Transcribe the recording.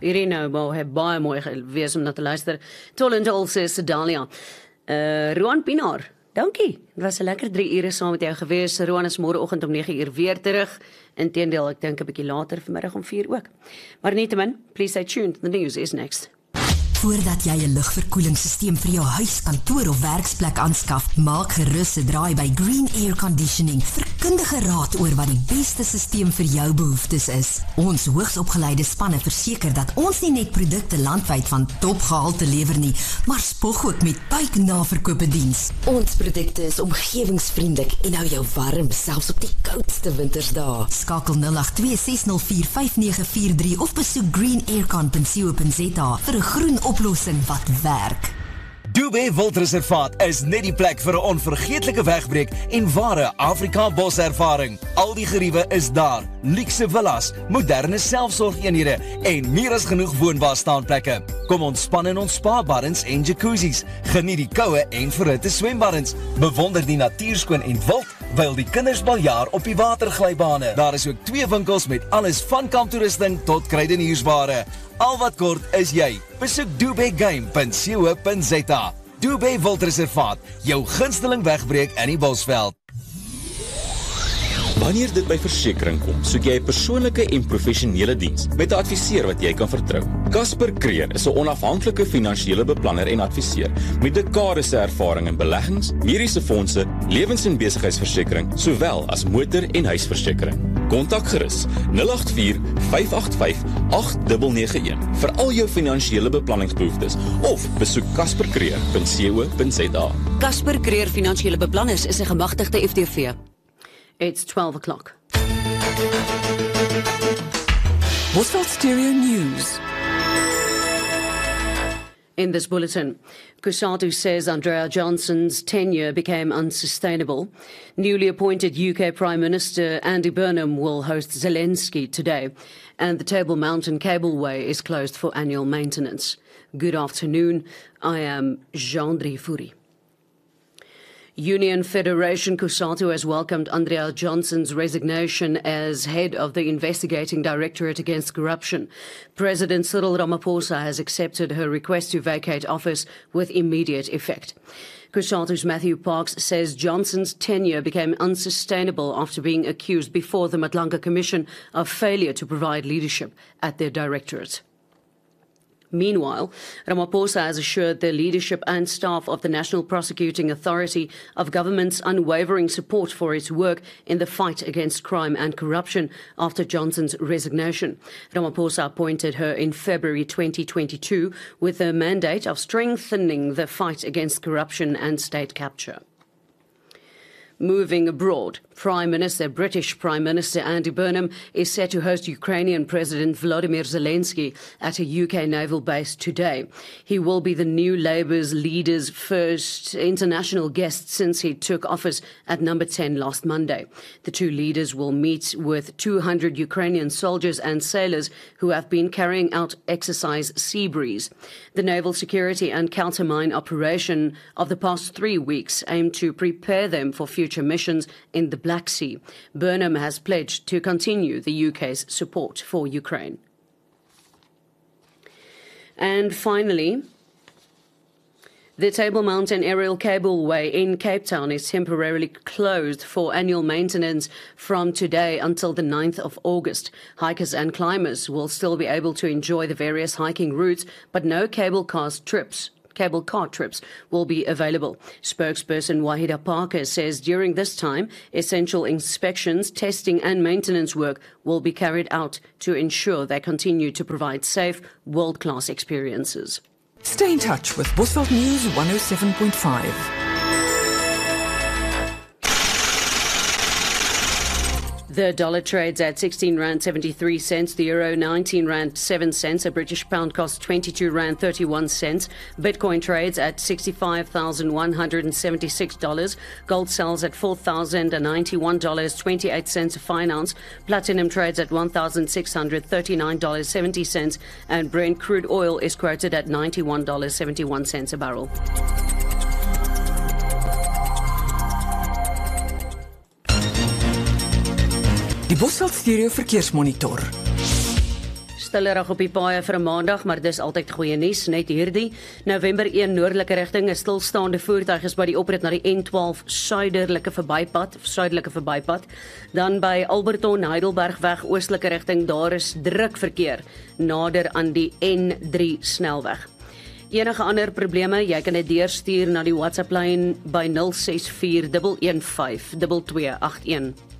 Hierdie nou het baie mooi gewees om na te luister. Tol en Tol sê Sedalia. Roan Pinaar, dankie. Dit was 'n lekker 3 ure saam met jou gewees. Roan is môreoggend om 9 uur weer terug. Inteendeel, ek dink 'n bietjie later vanmiddag om 4 ook. Maar nietemin, please stay tuned. The news is next. Voordat jy 'n lugverkoelingsstelsel vir jou huis, kantoor of werksplek aanskaf, maak gerus 'n draai by Green Air Conditioning vir kundige raad oor wat die beste stelsel vir jou behoeftes is. Ons hoogsopgeleide spanne verseker dat ons nie net produkte landwyd van topgehalte lewer nie, maar spog ook met buiknaverkope diens. Ons produkte is omgewingsvriendelik en hou jou warm selfs op die koudste wintersdae. Skakel 0826045943 of besoek greenaircon.co.za vir 'n groen oplossing wat werk. Dubé Wildreservaat is net die plek vir 'n onvergeetlike wegbreek en ware Afrika boservaring. Al die geriewe is daar, luukse villas, moderne selfsorgeenhede en meer as genoeg woonbare staanplekke. Kom ontspan in ons spa-baddens en jacuzzis, geniet die koue en verhitte swembaddens, bewonder die natuurskoon en wild, wyl die kinders baljaar op die waterglybane. Daar is ook 2 winkels met alles van kamptoerusting tot kruideniersware. Al wat kort is jy. Besoek dubégame.co.za. Dubé Wildreservaat, jou gunsteling wegbreek in die Bosveld. Wanneer dit by versekering kom, soek jy 'n persoonlike en professionele diens met 'n adviseur wat jy kan vertrou. Casper Creer is 'n onafhanklike finansiële beplanner en adviseur met dekades se ervaring in beleggings, mediese fondse, lewens- en besigheidsversekering, sowel as motor- en huisversekering. Kontak gerus 084 585 8991 vir al jou finansiële beplanningsbehoeftes of besoek caspercreer.co.za. Casper Creer Finansiële Beplanners is 'n gemagtigde FTV. It's 12 o'clock. Bosveld Stereo News. In this bulletin, Kusatu says Andrea Johnson's tenure became unsustainable. Newly appointed UK Prime Minister Andy Burnham will host Zelensky today, and the Table Mountain Cableway is closed for annual maintenance. Good afternoon, I am Jean Dreyfuri. Union Federation Kusatu has welcomed Andrea Johnson's resignation as head of the Investigating Directorate Against Corruption. President Cyril Ramaphosa has accepted her request to vacate office with immediate effect. Kusatu's Matthew Parks says Johnson's tenure became unsustainable after being accused before the Matlanga Commission of failure to provide leadership at their directorate. Meanwhile, Ramaphosa has assured the leadership and staff of the National Prosecuting Authority of government's unwavering support for its work in the fight against crime and corruption after Johnson's resignation. Ramaphosa appointed her in February 2022 with the mandate of strengthening the fight against corruption and state capture. Moving abroad, British Prime Minister Andy Burnham is set to host Ukrainian President Volodymyr Zelensky at a UK naval base today. He will be the new Labour's leader's first international guest since he took office at number 10 last Monday. The two leaders will meet with 200 Ukrainian soldiers and sailors who have been carrying out exercise Sea Breeze. The naval security and countermine operation of the past 3 weeks aimed to prepare them for future missions in the Black Sea. Burnham has pledged to continue the UK's support for Ukraine. And finally, the Table Mountain Aerial Cableway in Cape Town is temporarily closed for annual maintenance from today until the 9th of August. Hikers and climbers will still be able to enjoy the various hiking routes, but no cable car trips will be available. Spokesperson Wahida Parker says during this time, essential inspections, testing and maintenance work will be carried out to ensure they continue to provide safe, world-class experiences. Stay in touch with Bosveld News 107.5. The dollar trades at 16 rand 73 cents, the euro 19 rand 7 cents, a British pound costs 22 rand 31 cents. Bitcoin trades at $65,176. Gold sells at $4,091.28 a fine ounce. Platinum trades at $1,639.70, and Brent crude oil is quoted at $91.71 a barrel. Die Bosveld Stereo Verkeersmonitor. stillerig op die paaie vir 'n maandag, maar dis altyd goeie nuus, net hierdie. November 1 noordelike rigting, 'n stilstaande voertuig is by die oprit na die N12 suiderlike verbypad. Dan by Alberton Heidelbergweg oostelike rigting, daar is druk verkeer nader aan die N3 snelweg. Enige ander probleme, jy kan dit deurstuur na die WhatsApp lyn by 0641152281.